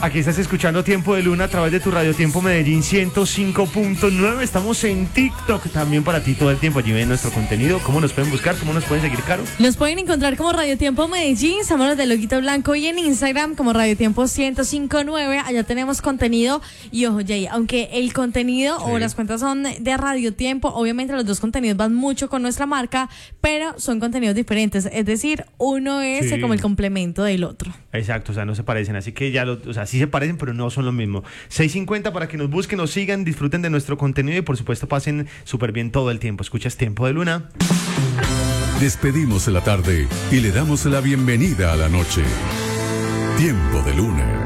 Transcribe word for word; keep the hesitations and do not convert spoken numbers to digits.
Aquí estás escuchando Tiempo de Luna a través de tu Radio Tiempo Medellín ciento cinco punto nueve. Estamos en TikTok también para ti todo el tiempo. Allí ven nuestro contenido. ¿Cómo nos pueden buscar? ¿Cómo nos pueden seguir, Caro? Nos pueden encontrar como Radio Tiempo Medellín, somos de Loguito Blanco, y en Instagram como Radio Tiempo ciento cinco punto nueve. Allá tenemos contenido. Y ojo, Jay, aunque el contenido sí. o las cuentas son de Radio Tiempo, obviamente los dos contenidos van mucho con nuestra marca, pero son contenidos diferentes. Es decir, uno es sí. como el complemento del otro. Exacto, o sea, no se parecen. Así que ya, lo, o sea, sí se parecen, pero no son lo mismo. seis cincuenta para que nos busquen, nos sigan, disfruten de nuestro contenido y por supuesto pasen súper bien todo el tiempo. Escuchas Tiempo de Luna. Despedimos la tarde y le damos la bienvenida a la noche. Tiempo de Luna.